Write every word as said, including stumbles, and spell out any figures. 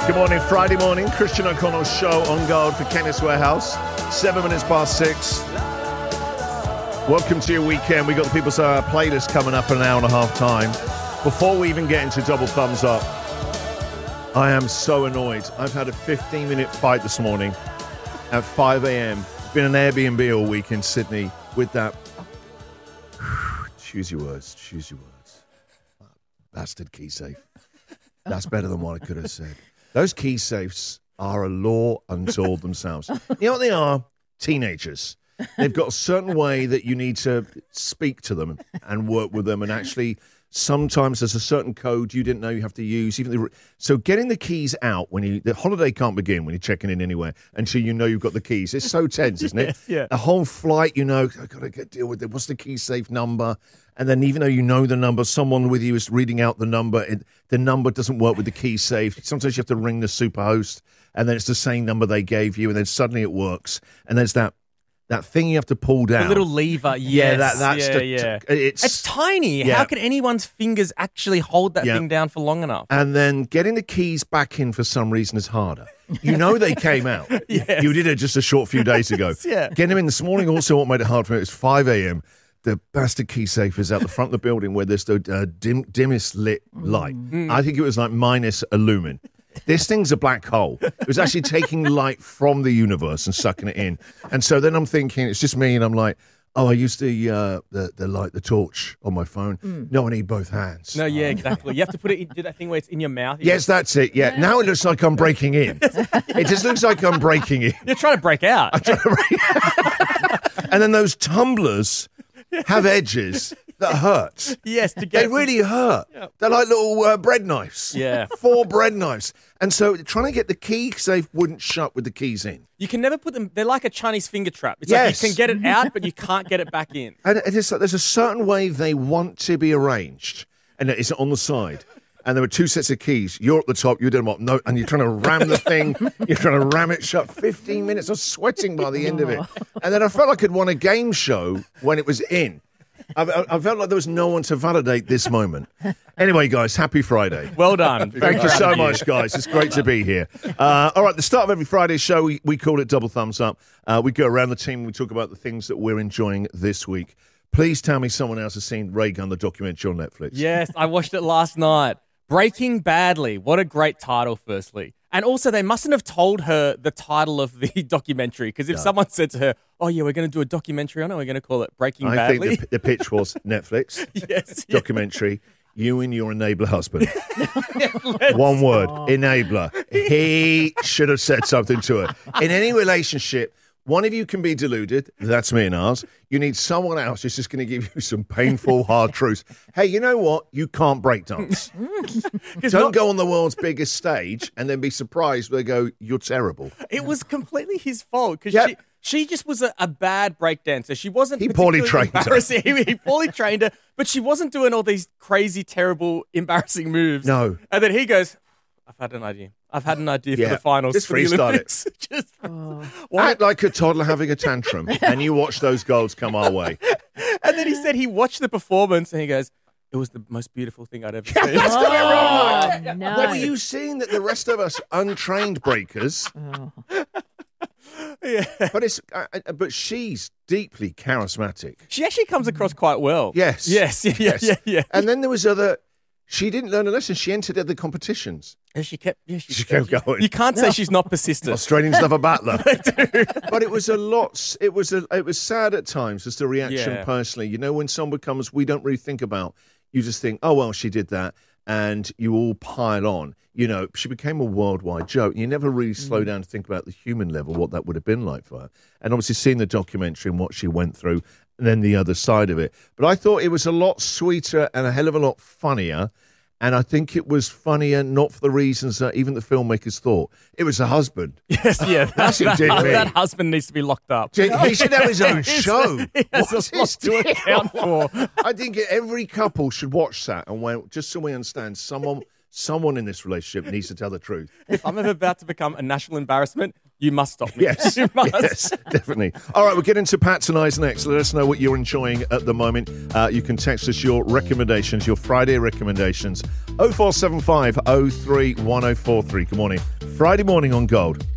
Good morning, Friday morning. Christian O'Connell's show on guard for Chemist Warehouse. Seven minutes past six. Welcome to your weekend. We got the People's uh, playlist coming up in an hour and a half time. Before we even get into double thumbs up, I am so annoyed. I've had a fifteen minute fight this morning at five a.m. Been an Airbnb all week in Sydney with that. Choose your words. Choose your words. Bastard key safe. That's better than what I could have said. Those key safes are a law unto all themselves. You know what they are? Teenagers. They've got a certain way that you need to speak to them and work with them. And actually, sometimes there's a certain code you didn't know you have to use. Even the, so getting the keys out when you, the holiday can't begin when you're checking in anywhere until you know you've got the keys. It's so tense, isn't it? Yes, yeah. The whole flight, you know, I've got to get deal with it. What's the key safe number? And then even though you know the number, someone with you is reading out the number. It, the number doesn't work with the key safe. Sometimes you have to ring the superhost, and then it's the same number they gave you, and then suddenly it works. And there's that that thing you have to pull down. The little lever, yes. Yeah, that, that's yeah, the, yeah. It's, it's tiny. Yeah. How can anyone's fingers actually hold that Yeah. thing down for long enough? And then getting the keys back in for some reason is harder. You know they came out. Yes. You did it just a short few days ago. Yeah. Getting them in this morning also what made it hard for me. It was five a.m. The bastard key safe is out the front of the building where there's the uh, dim, dimmest lit light. Mm. I think it was like minus a lumen. This thing's a black hole. It was actually taking light from the universe and sucking it in. And so then I'm thinking, it's just me, and I'm like, oh, I used the uh, the, the light, the torch on my phone. Mm. No, I need both hands. No, yeah, exactly. You have to put it in, do that thing where it's in your mouth. You Yes, go, that's it. Yeah. Now it looks like I'm breaking in. It just looks like I'm breaking in. You're trying to break out. I'm trying to break- And then those tumblers have edges that hurt. Yes, to get They really hurt. Yep. They're like little uh, bread knives. Yeah. Four bread knives. And so trying to get the key safe wouldn't shut with the keys in. You can never put them. They're like a Chinese finger trap. It's Yes. like you can get it out, but you can't get it back in. And it's like there's a certain way they want to be arranged. And it's on the side. And there were two sets of keys. You're at the top, you're doing what? No, and you're trying to ram the thing. You're trying to ram it shut. fifteen minutes. I was sweating by the end of it. And then I felt like I'd won a game show when it was in. I, I felt like there was no one to validate this moment. Anyway, guys, happy Friday. Well done. Thank you so much, guys. It's great to be here. Uh, all right, the start of every Friday show, we, we call it Double Thumbs Up. Uh, we go around the team and we talk about the things that we're enjoying this week. Please tell me someone else has seen Ray Gun, the documentary on Netflix. Yes, I watched it last night. Breaking Badly. What a great title, firstly. And also, they mustn't have told her the title of the documentary, because if No. someone said to her, oh, yeah, we're going to do a documentary on it, we're going to call it Breaking I Badly. think the, the pitch was Netflix, yes, yeah. documentary, you and your enabler husband. One word, enabler. He should have said something to her. In any relationship, one of you can be deluded. That's me and ours. You need someone else who's just going to give you some painful, hard truths. Hey, you know what? You can't break dance. Don't not- go on the world's biggest stage and then be surprised when they go, you're terrible. It was completely his fault, because Yep. she, she just was a, a bad breakdancer. She wasn't He poorly particularly trained her. embarrassing. He, he poorly trained her, but she wasn't doing all these crazy, terrible, embarrassing moves. No. And then he goes, I've had an idea. I've had an idea Yeah, for the finals. just for the freestyle it. Olympics. just Why- Act like a toddler having a tantrum and you watch those goals come our way. And then he said he watched the performance and he goes, it was the most beautiful thing I'd ever seen. Oh, no. What were you seeing that the rest of us untrained breakers? Yeah. But it's uh, uh, but she's deeply charismatic. She actually comes across quite well. Yes. Yes. Yeah, Yes. yeah, yeah. And then there was other. She didn't learn a lesson. She entered other competitions. And she kept, yeah, she, She kept going. You can't say she's not persistent. Australians love a battler. But it was a lot. It was a, it was sad at times as the reaction Yeah. personally. You know, when someone comes, we don't really think about. You just think, oh well, she did that, and you all pile on. You know, she became a worldwide joke. You never really slow down to think about the human level, what that would have been like for her. And obviously seeing the documentary and what she went through, and then the other side of it. But I thought it was a lot sweeter and a hell of a lot funnier. And I think it was funnier, not for the reasons that even the filmmakers thought. It was her husband. Yes, yeah. That, That's who that, did me. that husband needs to be locked up. He should have his own show. He has What's a lot his to deal? account for. I think every couple should watch that and went, just so we understand, someone someone in this relationship needs to tell the truth. If I'm ever about to become a national embarrassment, you must stop me. Yes, You must. yes, definitely. All right, we'll get into Pat's and I's next. Let us know what you're enjoying at the moment. Uh, you can text us your recommendations, your Friday recommendations, oh four seven five oh three one oh four three. Good morning. Friday morning on Gold.